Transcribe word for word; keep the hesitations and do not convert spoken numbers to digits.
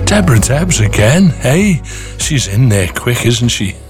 Deborah Debs again, hey? She's in there quick, isn't she?